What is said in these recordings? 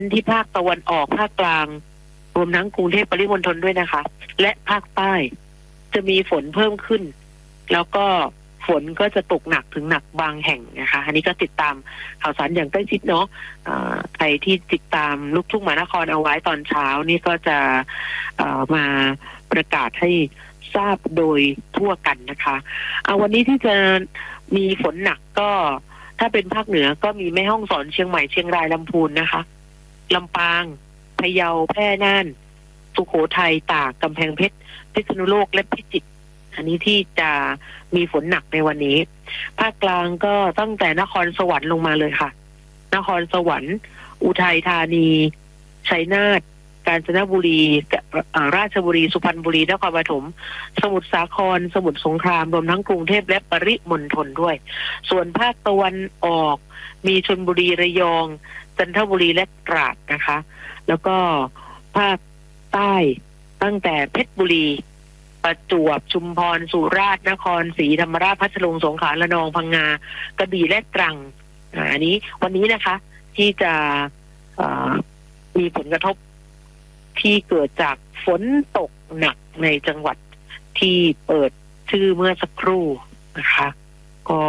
ที่ภาคตะวันออกภาคกลางรวมทั้งกรุงเทพปริมณฑลด้วยนะคะ และภาคใต้จะมีฝนเพิ่มขึ้น แล้วก็ฝนก็จะตกหนักถึงหนักบางแห่งนะคะอันนี้ก็ติดตามข่าวสารอย่างใกล้ชิดเนาะใครที่ติดตามลูกทุ่งมหานครเอาไว้ตอนเช้านี่ก็จะมาประกาศให้ทราบโดยทั่วกันนะคะวันนี้ที่จะมีฝนหนักก็ถ้าเป็นภาคเหนือก็มีแม่ฮ่องสอนเชียงใหม่เชียงรายลำพูนนะคะลำปางพะเยาแพร่น่านสุโขทัยตากกำแพงเพชรพิษณุโลกและพิจิตรอันนี้ที่จะมีฝนหนักในวันนี้ภาคกลางก็ตั้งแต่นครสวรรค์ลงมาเลยค่ะนครสวรรค์อุทัยธานีชัยนาทกาญจนบุรีราชบุรีสุพรรณบุรีนครปฐมสมุทรสาครสมุทรสงครามรวมทั้งกรุงเทพและปริมณฑลด้วยส่วนภาคตะวันออกมีชลบุรีระยองจันทบุรีและตราดนะคะแล้วก็ภาคใต้ตั้งแต่เพชรบุรีประจวบชุมพรสุราษฎร์นครศรีธรรมราชพัทลุงสงขลาระนองพังงากระบี่และตรังอันนี้วันนี้นะคะที่จะมีผลกระทบที่เกิดจากฝนตกหนักในจังหวัดที่เปิดชื่อเมื่อสักครู่นะคะก็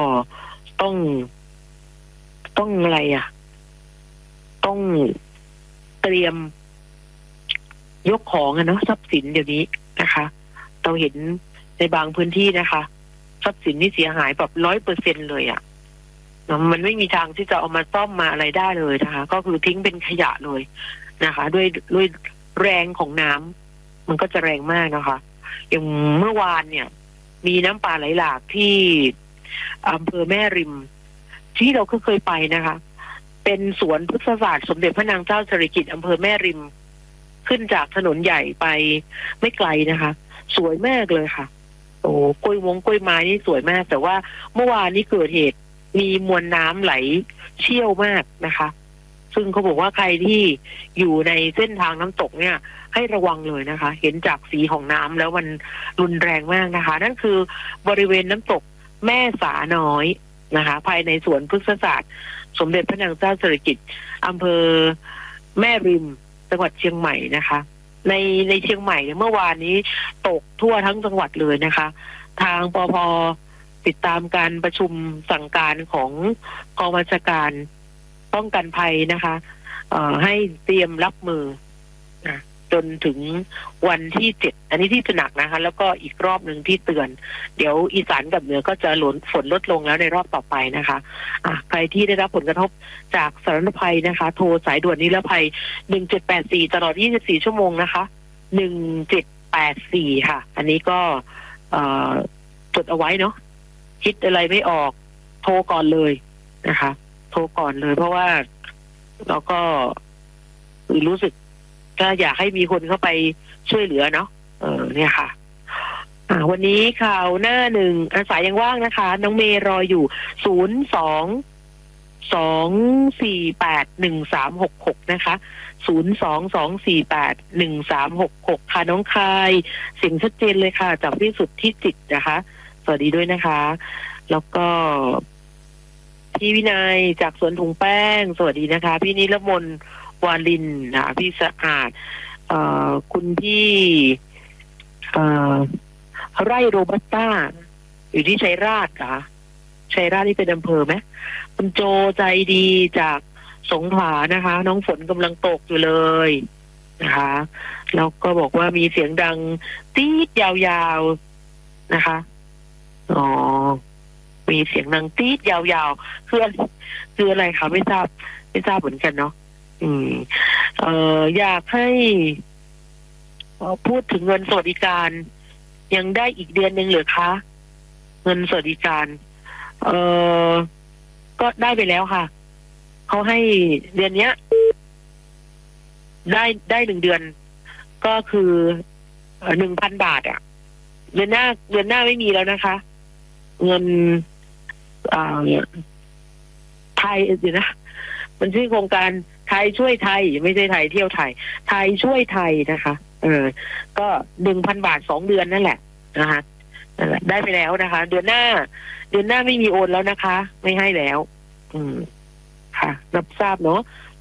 ต้องอะไรต้องเตรียมยกของเนาะทรัพย์สินเดี๋ยวนี้นะคะเราเห็นในบางพื้นที่นะคะทรัพย์สินนี่เสียหายแบบ100%เลยมันไม่มีทางที่จะเอามาซ่อมมาอะไรได้เลยนะคะก็คือทิ้งเป็นขยะเลยนะคะด้วยแรงของน้ำมันก็จะแรงมากนะคะอย่างเมื่อวานเนี่ยมีน้ำป่าไหลหลากที่อำเภอแม่ริมที่เราก็เคยไปนะคะเป็นสวนพฤกษศาสตร์สมเด็จพระนางเจ้าสิริกิติ์อำเภอแม่ริมขึ้นจากถนนใหญ่ไปไม่ไกลนะคะสวยมากเลยค่ะโอ้กล้วยไม้นี่สวยมากแต่ว่าเมื่อวานนี้เกิดเหตุมีมวลน้ำไหลเชี่ยวมากนะคะซึ่งเขาบอกว่าใครที่อยู่ในเส้นทางน้ำตกเนี่ยให้ระวังเลยนะคะเห็นจากสีของน้ำแล้วมันรุนแรงมากนะคะนั่นคือบริเวณน้ำตกแม่สาน้อยนะคะภายในสวนพฤกษศาสตร์สมเด็จพระนางเจ้าสิริกิติ์อำเภอแม่ริมจังหวัดเชียงใหม่นะคะในเชียงใหม่เนี่ยเมื่อวานนี้ตกทั่วทั้งจังหวัดเลยนะคะทางปภ.ติดตามการประชุมสั่งการของกองบัญชาการป้องกันภัยนะคะให้เตรียมรับมือจนถึงวันที่7อันนี้ที่จะหนักนะคะแล้วก็อีกรอบหนึ่งที่เตือนเดี๋ยวอีสานกับเหนือก็จะฝนลดลงแล้วในรอบต่อไปนะคะใครที่ได้รับผลกระทบจากสาธารณภัยนะคะโทรสายด่วนนิรภัย1784ตลอด24ชั่วโมงนะคะ1784ค่ะอันนี้ก็จดเอาไว้เนาะคิดอะไรไม่ออกโทรก่อนเลยนะคะโทรก่อนเลยเพราะว่าเราก็รู้สึกก็อยากให้มีคนเข้าไปช่วยเหลือเนาะเนี่ยค่ะวันนี้ข่าวหน้าหนึ่งสายยังว่างนะคะน้องเมย์รออยู่02-248-1366นะคะ02-248-1366ค่ะน้องคายเสียงชัดเจนเลยค่ะจากที่สุดที่จิตนะคะสวัสดีด้วยนะคะแล้วก็พี่วินัยจากสวนถุงแป้งสวัสดีนะคะพี่นิรมนวาลินพี่สะอาดคุณพี่ไร่โรบัสต้าอยู่ที่ชัยราชค่ะชัยราชนี่เป็นอำเภอไหมคุณโจใจดีจากสงขลานะคะน้องฝนกำลังตกอยู่เลยนะคะแล้วก็บอกว่ามีเสียงดังตี๊ดยาวๆนะคะมีเสียงดังตี๊ดยาวๆคืออะไรคะไม่ทราบเหมือนกันเนาะอยากให้พูดถึงเงินสวัสดิการยังได้อีกเดือนนึงเหรือคะเงินสวัสดิการก็ได้ไปแล้วค่ะเขาให้เดือนนี้ได้1 เดือนก็คือ1,000 บาทเดือนหน้าไม่มีแล้วนะคะเงินไทยเดี๋ยวนะมันชื่อโครงการไทยช่วยไทยไม่ใช่ไทยเที่ยวไทยไทยช่วยไทยนะคะก็1,000 บาท2 เดือนนั่นแหละนะคะได้ไปแล้วนะคะเดือนหน้าไม่มีโอนแล้วนะคะไม่ให้แล้วค่ะรับทราบเนาะ